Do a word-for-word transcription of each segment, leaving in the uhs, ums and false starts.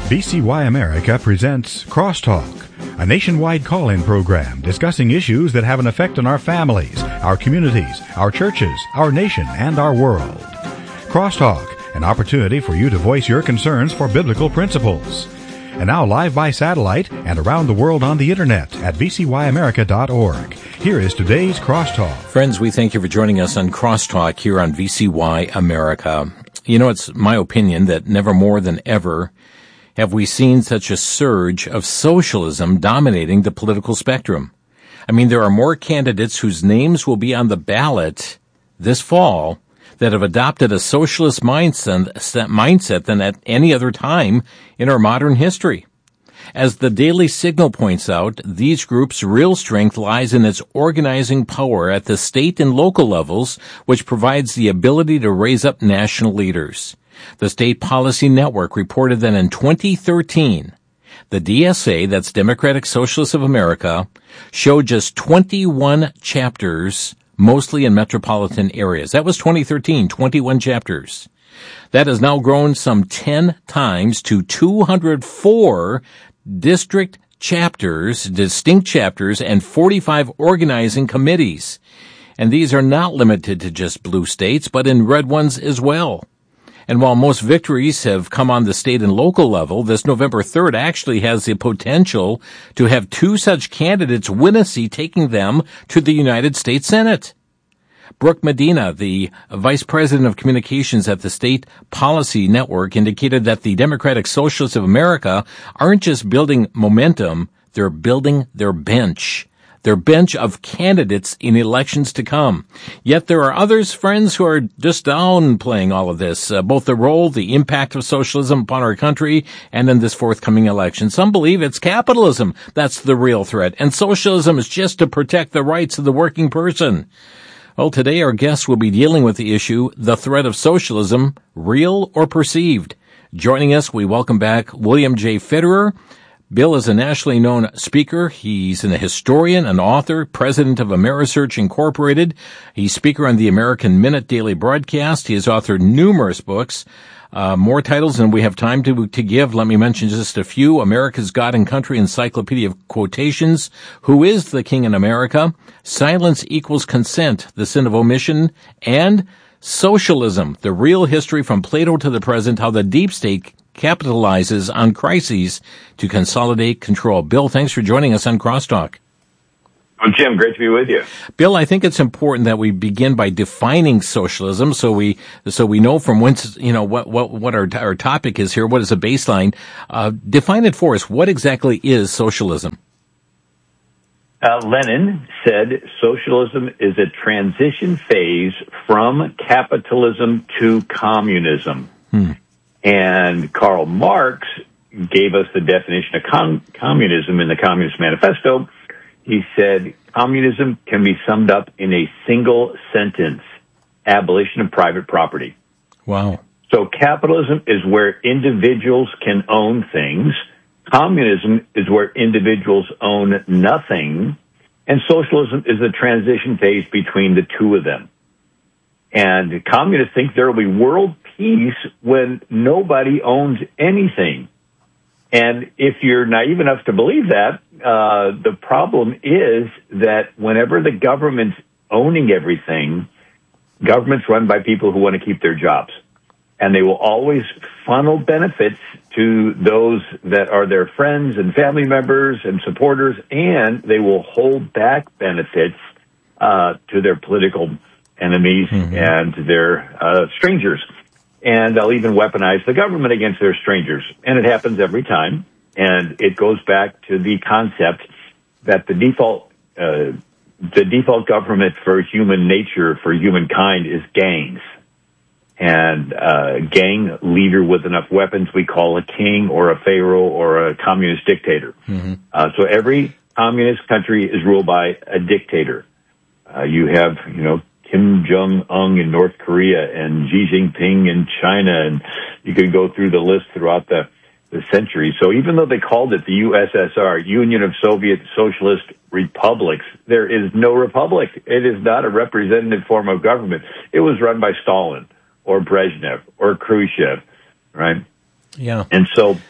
V C Y America presents Crosstalk, a nationwide call-in program discussing issues that have an effect on our families, our communities, our churches, our nation, and our world. Crosstalk, an opportunity for you to voice your concerns for biblical principles. And now live by satellite and around the world on the internet at v c y america dot org. Here is today's Crosstalk. Friends, we thank you for joining us on Crosstalk here on V C Y America. You know, it's my opinion that never more than ever have we seen such a surge of socialism dominating the political spectrum. I mean, there are more candidates whose names will be on the ballot this fall that have adopted a socialist mindset, mindset than at any other time in our modern history. As the Daily Signal points out, these groups' real strength lies in its organizing power at the state and local levels, which provides the ability to raise up national leaders. The State Policy Network reported that in twenty thirteen, the D S A, that's Democratic Socialists of America, showed just twenty-one chapters, mostly in metropolitan areas. That was twenty thirteen, twenty-one chapters. That has now grown some ten times to two hundred four district chapters, distinct chapters, and forty-five organizing committees. And these are not limited to just blue states, but in red ones as well. And while most victories have come on the state and local level, this November third actually has the potential to have two such candidates win a seat, taking them to the United States Senate. Brooke Medina, the Vice President of Communications at the State Policy Network, indicated that the Democratic Socialists of America aren't just building momentum, they're building their bench. Their bench of candidates in elections to come. Yet there are others, friends, who are just downplaying all of this, uh, both the role, the impact of socialism upon our country, and in this forthcoming election. Some believe it's capitalism that's the real threat, and socialism is just to protect the rights of the working person. Well, today our guests will be dealing with the issue, the threat of socialism, real or perceived. Joining us, we welcome back William J. Federer. Bill is a nationally known speaker. He's a historian, an author, president of Amerisearch Incorporated. He's speaker on the American Minute Daily Broadcast. He has authored numerous books, uh, more titles than we have time to, to give. Let me mention just a few. America's God and Country Encyclopedia of Quotations, Who is the King in America? Silence Equals Consent, The Sin of Omission, and Socialism, The Real History from Plato to the Present, How the Deep State capitalizes on crises to consolidate control. Bill, thanks for joining us on Crosstalk. Oh, Jim, great to be with you. Bill, I think it's important that we begin by defining socialism, so we so we know from whence, you know, what what what our our topic is here. What is a baseline? Uh, define it for us. What exactly is socialism? Uh, Lenin said socialism is a transition phase from capitalism to communism. Hmm. And Karl Marx gave us the definition of com- communism in the Communist Manifesto. He said communism can be summed up in a single sentence: abolition of private property. Wow. So capitalism is where individuals can own things. Communism is where individuals own nothing. And socialism is the transition phase between the two of them. And communists think there will be world peace when nobody owns anything. And if you're naive enough to believe that, uh, the problem is that whenever the government's owning everything, government's run by people who want to keep their jobs. And they will always funnel benefits to those that are their friends and family members and supporters, and they will hold back benefits uh, to their political enemies mm-hmm. and their uh, strangers. And they'll even weaponize the government against their strangers. And it happens every time. And it goes back to the concept that the default uh, the default government for human nature, for humankind, is gangs. And a gang leader with enough weapons we call a king or a pharaoh or a communist dictator. Mm-hmm. Uh, so every communist country is ruled by a dictator. Uh, you have, you know, Kim Jong-un in North Korea and Xi Jinping in China, and you could go through the list throughout the, the century. So even though they called it the U S S R, Union of Soviet Socialist Republics, there is no republic. It is not a representative form of government. It was run by Stalin or Brezhnev or Khrushchev, right? Yeah. And so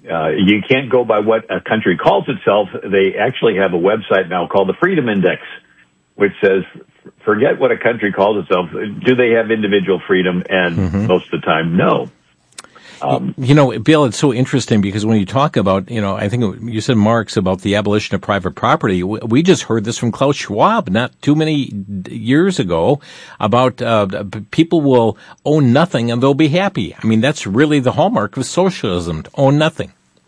uh, you can't go by what a country calls itself. They actually have a website now called the Freedom Index, which says, forget what a country calls itself. Do they have individual freedom? And mm-hmm. most of the time, no. Um, you know, Bill, it's so interesting because when you talk about, you know, I think you said, Marx, about the abolition of private property. We just heard this from Klaus Schwab not too many years ago about uh, people will own nothing and they'll be happy. I mean, that's really the hallmark of socialism, to own nothing.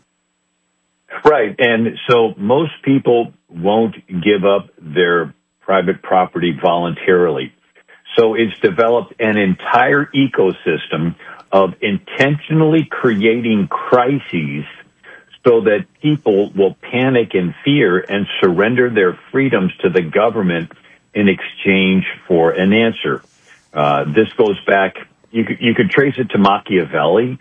Right. And so most people won't give up their private property voluntarily. So it's developed an entire ecosystem of intentionally creating crises so that people will panic and fear and surrender their freedoms to the government in exchange for an answer. Uh, this goes back, you could, you could trace it to Machiavelli,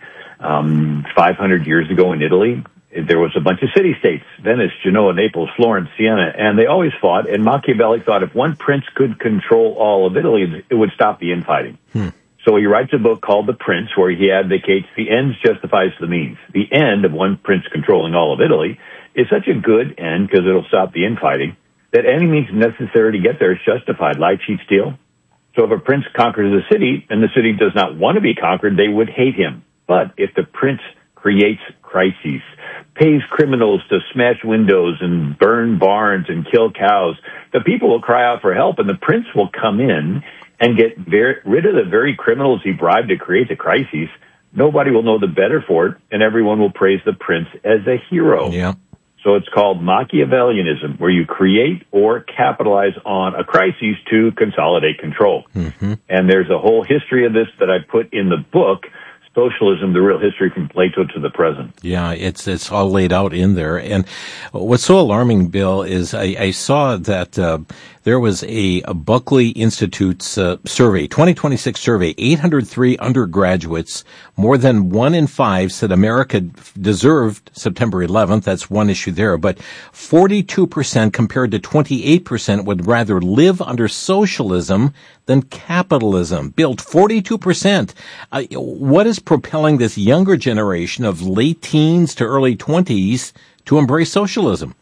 um, five hundred years ago in Italy. There was a bunch of city-states, Venice, Genoa, Naples, Florence, Siena, and they always fought. And Machiavelli thought if one prince could control all of Italy, it would stop the infighting. Hmm. So he writes a book called The Prince, where he advocates the ends justifies the means. The end of one prince controlling all of Italy is such a good end because it'll stop the infighting that any means necessary to get there is justified. Lie, cheat, steal. So if a prince conquers a city and the city does not want to be conquered, they would hate him. But if the prince creates crises, pays criminals to smash windows and burn barns and kill cows, the people will cry out for help, and the prince will come in and get very, rid of the very criminals he bribed to create the crises. Nobody will know the better for it, and everyone will praise the prince as a hero. Yeah. So it's called Machiavellianism, where you create or capitalize on a crisis to consolidate control. Mm-hmm. And there's a whole history of this that I put in the book, Socialism, the Real History from Plato to the Present. Yeah, it's it's all laid out in there. And what's so alarming, Bill, is I, I saw that uh, there was a, a Buckley Institute's uh, survey, twenty twenty-six survey, eight hundred three undergraduates, more than one in five said America deserved September eleventh. That's one issue there. But forty-two percent compared to twenty-eight percent would rather live under socialism than capitalism. Bill, forty-two percent. Uh, what is propelling this younger generation of late teens to early twenties to embrace socialism?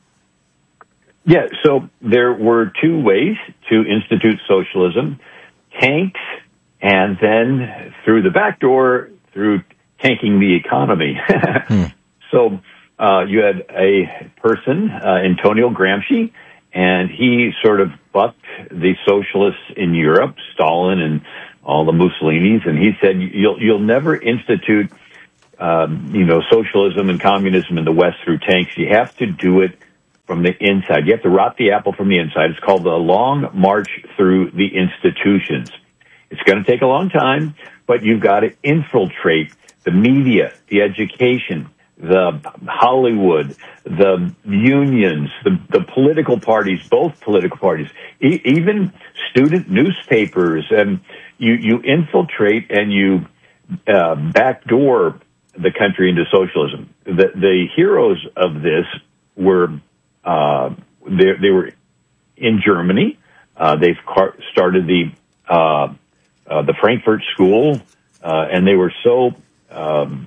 Yeah, so there were two ways to institute socialism, tanks, and then through the back door, through tanking the economy. hmm. So uh, you had a person, uh, Antonio Gramsci, and he sort of bucked the socialists in Europe, Stalin and all the Mussolinis, and he said, you'll, you'll never institute, um, you know, socialism and communism in the West through tanks. You have to do it from the inside. You have to rot the apple from the inside. It's called the long march through the institutions. It's going to take a long time, but you've got to infiltrate the media, the education, the Hollywood, the unions, the, the political parties, both political parties, e- even student newspapers, and you, you infiltrate and you uh, backdoor the country into socialism. The, the heroes of this were uh, they, they were in Germany. Uh, they've car- started the uh, uh, the Frankfurt School, uh, and they were so um,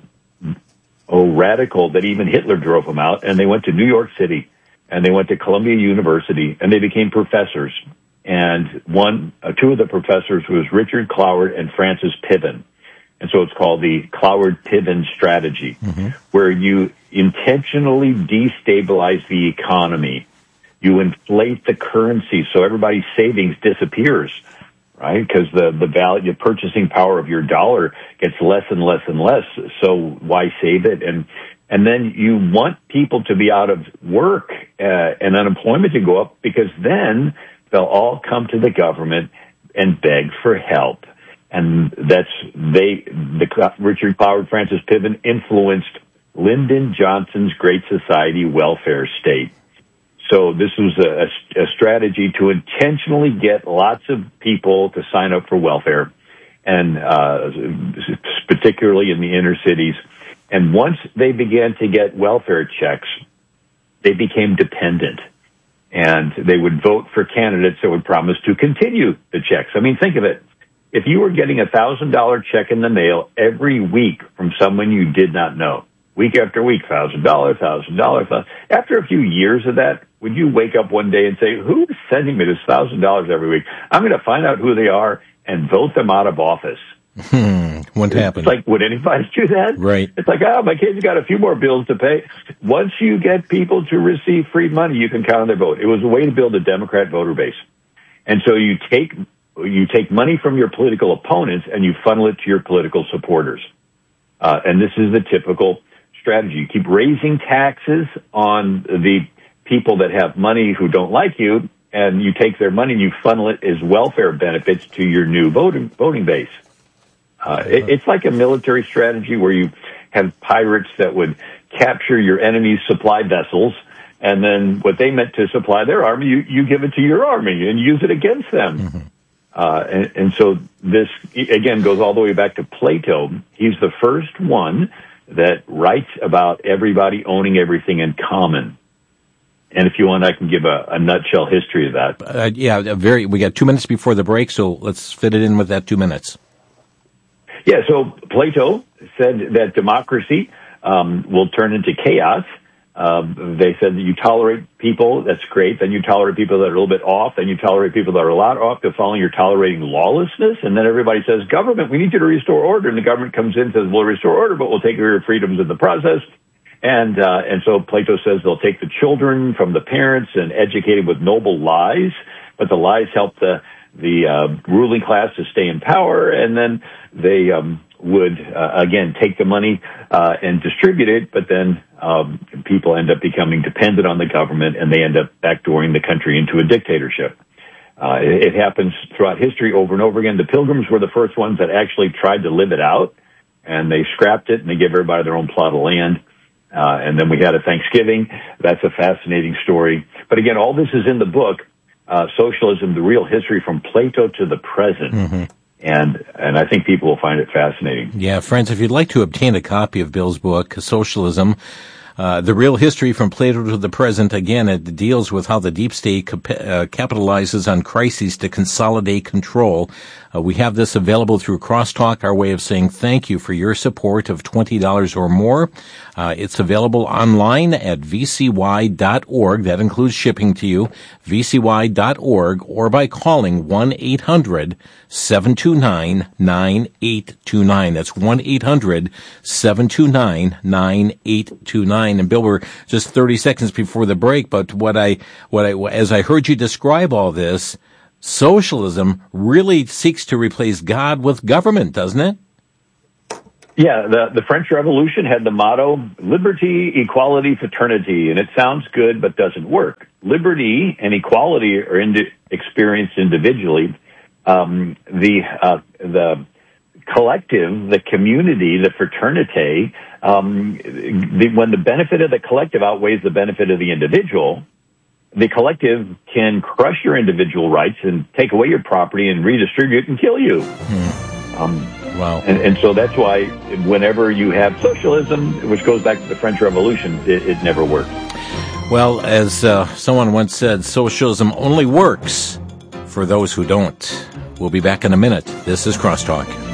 oh radical that even Hitler drove them out. And they went to New York City, and they went to Columbia University, and they became professors. And one, uh, two of the professors was Richard Cloward and Francis Piven. And so it's called the Cloward-Piven strategy, mm-hmm. where you intentionally destabilize the economy. You inflate the currency so everybody's savings disappears, right? Because the, the value, the purchasing power of your dollar gets less and less and less. So why save it? And, and then you want people to be out of work uh, and unemployment to go up, because then they'll all come to the government and beg for help. And that's, they, the Richard Cloward, Francis Piven influenced Lyndon Johnson's Great Society welfare state. So this was a, a strategy to intentionally get lots of people to sign up for welfare, and uh, particularly in the inner cities. And once they began to get welfare checks, they became dependent. And they would vote for candidates that would promise to continue the checks. I mean, think of it. If you were getting a one thousand dollars check in the mail every week from someone you did not know, week after week, one thousand dollars, one thousand dollars. After a few years of that, would you wake up one day and say, who's sending me this one thousand dollars every week? I'm going to find out who they are and vote them out of office. Hmm. What happened? It's like, would anybody do that? Right. It's like, oh, my kid's got a few more bills to pay. Once you get people to receive free money, you can count on their vote. It was a way to build a Democrat voter base. And so you take you take money from your political opponents and you funnel it to your political supporters. Uh, and this is the typical strategy. You keep raising taxes on the people that have money who don't like you, and you take their money and you funnel it as welfare benefits to your new voting voting base. Uh, it, it's like a military strategy where you have pirates that would capture your enemy's supply vessels, and then what they meant to supply their army, you, you give it to your army and use it against them. Mm-hmm. Uh, and, and so this, again, goes all the way back to Plato. He's the first one that writes about everybody owning everything in common. And if you want, I can give a, a nutshell history of that. Uh, yeah, a very. We got two minutes before the break, so let's fit it in with that two minutes. Yeah, so Plato said that democracy um, will turn into chaos. Um, they said that you tolerate people, that's great. Then you tolerate people that are a little bit off. Then you tolerate people that are a lot off. To following, you're tolerating lawlessness. And then everybody says, government, we need you to restore order. And the government comes in and says, we'll restore order, but we'll take your freedoms in the process. And uh, and so Plato says they'll take the children from the parents and educate them with noble lies, but the lies help the the uh, ruling class to stay in power, and then they um, would, uh, again, take the money uh, and distribute it, but then um, people end up becoming dependent on the government, and they end up backdooring the country into a dictatorship. Uh, it, it happens throughout history over and over again. The Pilgrims were the first ones that actually tried to live it out, and they scrapped it, and they gave everybody their own plot of land. Uh, and then we had a Thanksgiving. That's a fascinating story. But again, all this is in the book, uh, Socialism, the Real History from Plato to the Present. Mm-hmm. And and I think people will find it fascinating. Yeah, friends, if you'd like to obtain a copy of Bill's book, Socialism, Uh, the Real History from Plato to the Present, again, it deals with how the deep state cap- uh, capitalizes on crises to consolidate control. Uh, we have this available through Crosstalk, our way of saying thank you for your support of twenty dollars or more. Uh, it's available online at v c y dot org. That includes shipping to you, v c y dot org, or by calling one eight hundred seven two nine nine eight two nine. That's one eight hundred seven two nine nine eight two nine. And Bill, we're just thirty seconds before the break, but what I, what I, as I heard you describe all this, socialism really seeks to replace God with government, doesn't it? Yeah, the, the French Revolution had the motto, liberty, equality, fraternity, and it sounds good, but doesn't work. Liberty and equality are indi- experienced individually. Um, the, uh, the, collective, the community, the fraternity, um, the, when the benefit of the collective outweighs the benefit of the individual, the collective can crush your individual rights and take away your property and redistribute and kill you. Hmm. Um, wow. And, and so that's why whenever you have socialism, which goes back to the French Revolution, it, it never works. Well, as uh, someone once said, socialism only works for those who don't. We'll be back in a minute. This is Crosstalk.